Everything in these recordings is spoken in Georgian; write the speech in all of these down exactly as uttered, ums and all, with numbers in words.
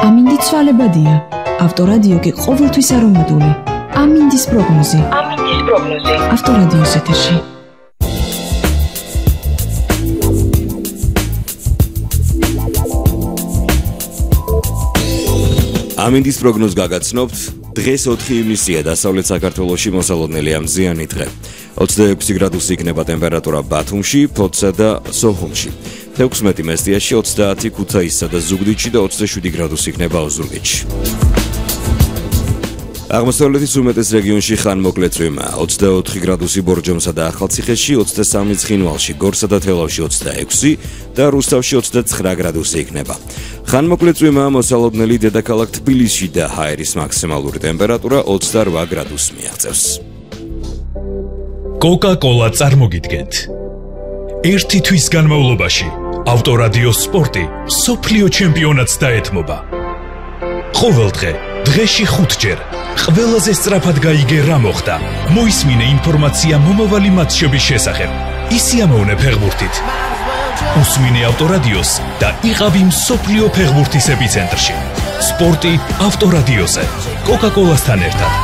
ამინდი ცვალებადია. ავტორადიო კი ყოველთვის არომატული. ამინდის პროგნოზი. ამინდის პროგნოზი. ავტორადიოს ეთერში. ამინდის პროგნოზს გაგაცნობთ. დღეს ოთხი ივნისია დასავლეთ საქართველოში მოსალოდნელი ამ მზიანი დღე. ოცდაექვსი გრადუსი იქნება ტემპერატურა ბათუმში, ფოთსა და სოხუმში. თექვსმეტი მესტიაში, ოცდაათი ქუთაისსა და ზუგდიდში და ოცდაშვიდი გრადუსი იქნება ოზურგეთში. აღმოსავლეთის უმეტეს რეგიონში ხანმოკლე წვიმა, ოცდაოთხი გრადუსი ბორჯომსა და ახალციხეში, ოცდასამი ცხინვალში, გორსა და თელავში ოცდაექვსი და რუსთავში ოცდაცხრა გრადუსი იქნება. ხანმოკლე წვიმა მოსალოდნელი დედაქალაქ თბილისში და ჰაერის მაქსიმალური ტემპერატურა ოცდარვა გრადუსს მიაღწევს. Coca-Cola წარმოგიდგენთ. ერთი თვის განმავლობაში ავტორადიო სპორტი მსოფლიო ჩემპიონატს დაეთმობა. ყოველდღე დღეში ხუთჯერ ყველაზე სწრაფად გაიგე რა მოხდა. მოისმინე ინფორმაცია მომავალი მატჩების შესახებ. ისიამოვნე ფეხბურთით. უსმინე ავტორადიოს და იყავი მსოფლიო ფეხბურთის ეპიცენტრში. სპორტი ავტორადიოზე. Coca-Cola-სთან ერთად.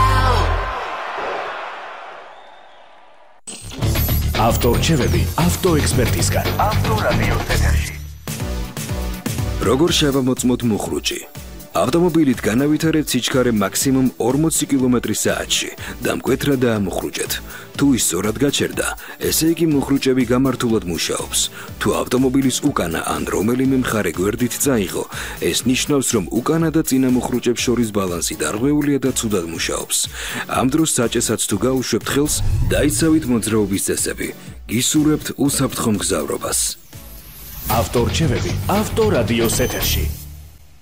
ავტორჩევები ავტოექსპერტისგან. ავტორადიოს ეთერში. როგორ შევამოწმოთ მუხრუჭი? ავტომობილით განავითარებთ სიჩქარე მაქსიმუმ ორმოცი კილომეტრი საათში და მკვეთრა დაამუხრუჭეთ. თუ ის სწორად გაჩერდა, ესე იგი მუხრუჭები გამართულად მუშაობს. თუ ავტომობილის უკანა ან რომელიმე მხარე გვერდით წაიღო, ეს ნიშნავს, რომ უკანა და წინა მუხრუჭებს შორის ბალანსი დარღვეულია და ცუდად მუშაობს. ამ დროს საჭესაც თუ გაუშვებთ ხელს, დაიცავით მოძრაობის წესები. გისურვებთ უსაფრთხო მგზავრობას. ავტორჩევები ავტორადიოს ეთერში.